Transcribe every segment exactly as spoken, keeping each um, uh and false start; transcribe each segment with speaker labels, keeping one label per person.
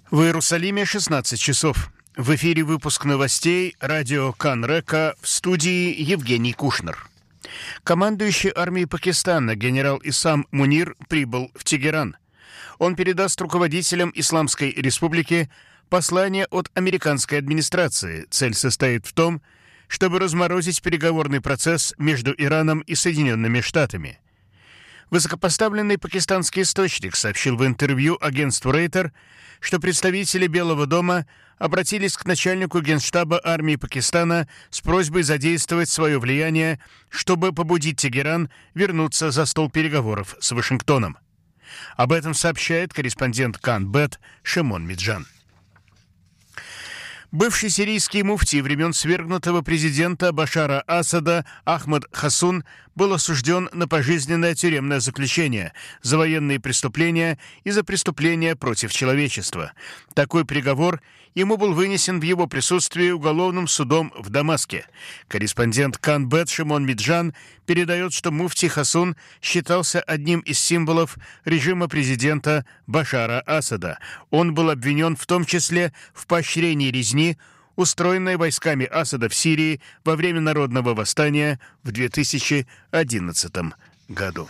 Speaker 1: В Иерусалиме шестнадцать часов. В эфире выпуск новостей радио Кан-Река, в студии Евгений Кушнер. Командующий армией Пакистана генерал Исам Мунир прибыл в Тегеран. Он передаст руководителям Исламской Республики послание от американской администрации. Цель состоит в том, чтобы разморозить переговорный процесс между Ираном и Соединенными Штатами. Высокопоставленный пакистанский источник сообщил в интервью агентству Рейтер, что представители Белого дома обратились к начальнику Генштаба армии Пакистана с просьбой задействовать свое влияние, чтобы побудить Тегеран вернуться за стол переговоров с Вашингтоном. Об этом сообщает корреспондент Кан-Бет Шимон Миджан. Бывший сирийский муфти времен свергнутого президента Башара Асада Ахмад Хасун был осужден на пожизненное тюремное заключение за военные преступления и за преступления против человечества. Такой приговор ему был вынесен в его присутствии уголовным судом в Дамаске. Корреспондент Кан-Бет Шимон Миджан передает, что муфти Хасун считался одним из символов режима президента Башара Асада. Он был обвинен в том числе в поощрении резни, устроенной войсками Асада в Сирии во время народного восстания в две тысячи одиннадцатом году.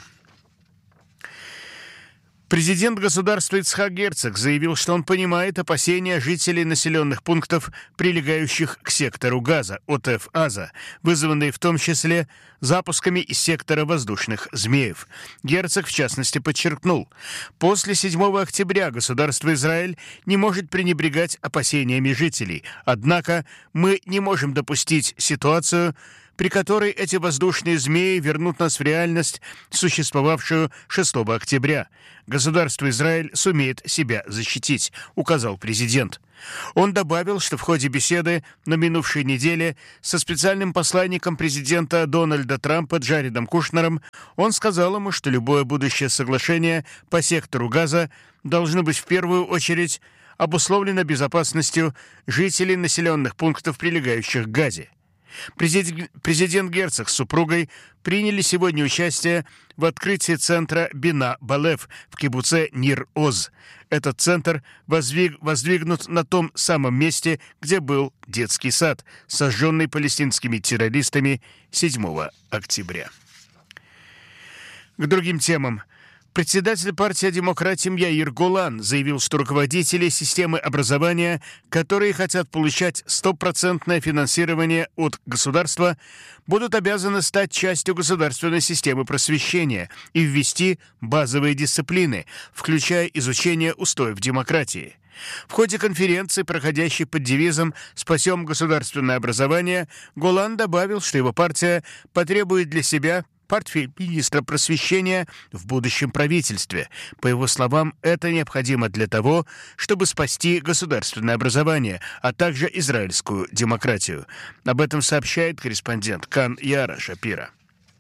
Speaker 1: Президент государства Ицхак Герцог заявил, что он понимает опасения жителей населенных пунктов, прилегающих к сектору Газа, Отеф-Аза, вызванные в том числе запусками из сектора воздушных змеев. Герцог, в частности, подчеркнул, после седьмого октября государство Израиль не может пренебрегать опасениями жителей. Однако мы не можем допустить ситуацию, при которой эти воздушные змеи вернут нас в реальность, существовавшую шестого октября. Государство Израиль сумеет себя защитить, указал президент. Он добавил, что в ходе беседы на минувшей неделе со специальным посланником президента Дональда Трампа Джаредом Кушнером он сказал ему, что любое будущее соглашение по сектору Газа должно быть в первую очередь обусловлено безопасностью жителей населенных пунктов, прилегающих к Газе. Президент, президент Герцог с супругой приняли сегодня участие в открытии центра Бина Балев в кибуце Нир-Оз. Этот центр воздвиг, воздвигнут на том самом месте, где был детский сад, сожженный палестинскими террористами седьмого октября. К другим темам. Председатель партии «Демократим» Яир Голан заявил, что руководители системы образования, которые хотят получать стопроцентное финансирование от государства, будут обязаны стать частью государственной системы просвещения и ввести базовые дисциплины, включая изучение устоев демократии. В ходе конференции, проходящей под девизом «Спасем государственное образование», Голан добавил, что его партия потребует для себя портфель министра просвещения в будущем правительстве. По его словам, это необходимо для того, чтобы спасти государственное образование, а также израильскую демократию. Об этом сообщает корреспондент Кан Яра Шапира.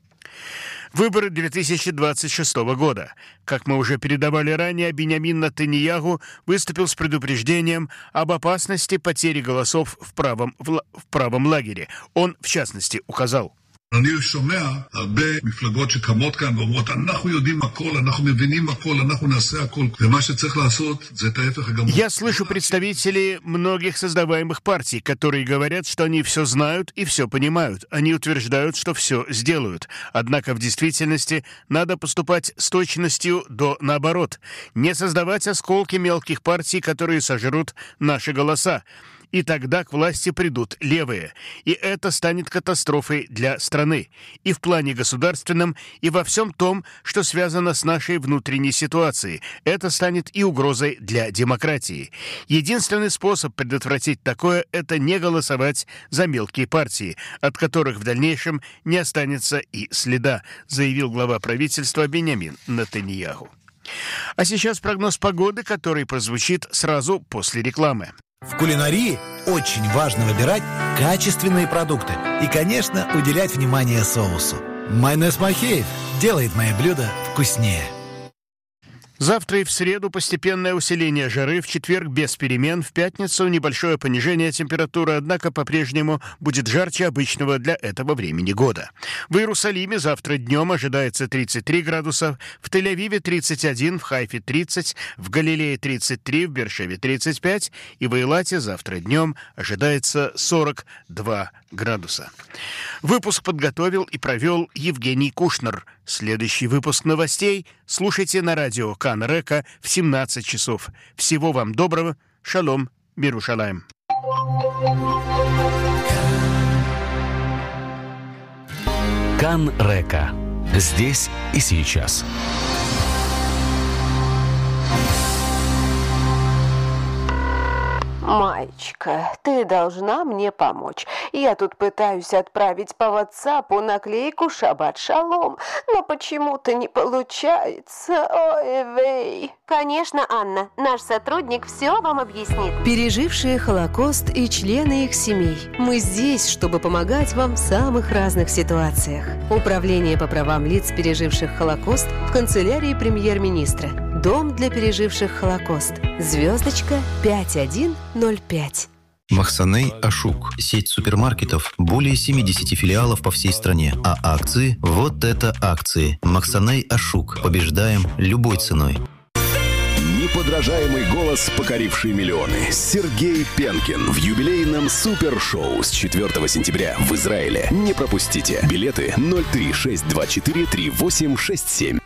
Speaker 1: Выборы две тысячи двадцать шестого года. Как мы уже передавали ранее, Биньямин Нетаньяху выступил с предупреждением об опасности потери голосов в правом, в, в правом лагере. Он, в частности, указал:
Speaker 2: אני שומע הרבה מפלגות שקמות כאן ואומרות אנחנו יודעים הכל, אנחנו מבינים הכל, אנחנו נעשה הכל, ומה שצריך לעשות זה את ההפך הגמור.
Speaker 1: Я слышу представителей многих создаваемых партий, которые говорят, что они все знают и все понимают. Они утверждают, что все сделают. Однако в действительности надо поступать с точностью до наоборот. Не создавать осколки мелких партий, которые сожрут наши голоса. И тогда к власти придут левые. И это станет катастрофой для страны. И в плане государственном, и во всем том, что связано с нашей внутренней ситуацией. Это станет и угрозой для демократии. Единственный способ предотвратить такое – это не голосовать за мелкие партии, от которых в дальнейшем не останется и следа, заявил глава правительства Биньямин Нетаньяху. А сейчас прогноз погоды, который прозвучит сразу после рекламы.
Speaker 3: В кулинарии очень важно выбирать качественные продукты и, конечно, уделять внимание соусу. Майонез Махеев делает мои блюда вкуснее.
Speaker 1: Завтра и в среду постепенное усиление жары, в четверг без перемен, в пятницу небольшое понижение температуры, однако по-прежнему будет жарче обычного для этого времени года. В Иерусалиме завтра днем ожидается тридцать три градуса, в Тель-Авиве тридцать один, в Хайфе тридцать, в Галилее тридцать три, в Бершеве тридцать пять и в Эйлате завтра днем ожидается сорок два градуса. Выпуск подготовил и провел Евгений Кушнер. Следующий выпуск новостей слушайте на радио Кан Река в семнадцать часов. Всего вам доброго. Шалом. Мирушалаем.
Speaker 4: Кан Река. Здесь и сейчас.
Speaker 5: Маечка, ты должна мне помочь. Я тут пытаюсь отправить по ватсапу наклейку «Шаббат шалом», но почему-то не получается. Ой, вей.
Speaker 6: Конечно, Анна, наш сотрудник все вам объяснит.
Speaker 7: Пережившие Холокост и члены их семей. Мы здесь, чтобы помогать вам в самых разных ситуациях. Управление по правам лиц, переживших Холокост, в канцелярии премьер-министра. Дом для переживших Холокост. Звездочка пять один ноль пять.
Speaker 8: Махсаней Ашук. Сеть супермаркетов. Более семидесяти филиалов по всей стране. А акции? Вот это акции. Махсаней Ашук. Побеждаем любой ценой.
Speaker 9: Неподражаемый голос, покоривший миллионы. Сергей Пенкин в юбилейном супершоу с четвёртого сентября в Израиле. Не пропустите. Билеты ноль три шесть два четыре три восемь шесть семь.